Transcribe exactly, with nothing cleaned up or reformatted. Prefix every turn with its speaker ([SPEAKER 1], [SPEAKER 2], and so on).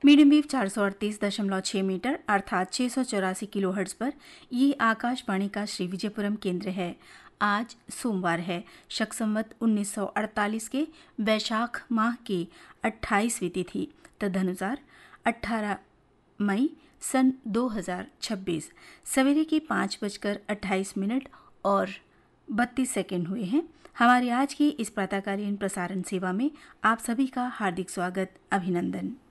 [SPEAKER 1] Medium wave चार सौ अड़तीस दशमलव छह मीटर अर्थात छह सौ चौरासी किलो हर्ट्ज पर ये आकाशवाणी का श्री विजयपुरम केंद्र है। आज सोमवार है, शक संवत उन्नीस सौ अड़तालीस के वैशाख माह की अट्ठाईसवीं तिथि तदनुसार अठारह मई सन दो हज़ार छब्बीस। सवेरे के पाँच बजकर अट्ठाईस मिनट और बत्तीस सेकेंड हुए हैं। हमारी आज की इस प्रातःकालीन प्रसारण सेवा में आप सभी का हार्दिक स्वागत, अभिनंदन।